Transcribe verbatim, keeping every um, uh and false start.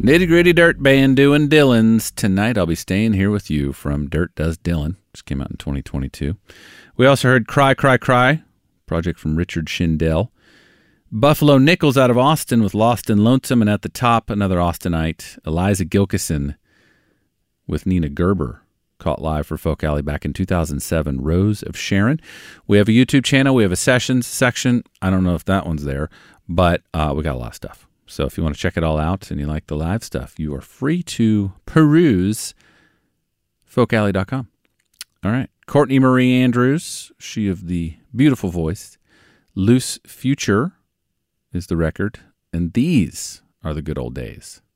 Nitty Gritty Dirt Band doing Dylan's. Tonight I'll be staying here with you from Dirt Does Dylan. Just came out in twenty twenty-two. We also heard Cry, Cry, Cry, project from Richard Shindell. Buffalo Nichols out of Austin with Lost and Lonesome. And at the top, another Austinite, Eliza Gilkison with Nina Gerber. Caught live for Folk Alley back in two thousand seven, Rose of Sharon. We have a YouTube channel. We have a sessions section. I don't know if that one's there, but uh, we got a lot of stuff. So if you want to check it all out and you like the live stuff, you are free to peruse folk alley dot com. All right. Courtney Marie Andrews, she of the beautiful voice. Loose Future is the record. And these are the good old days.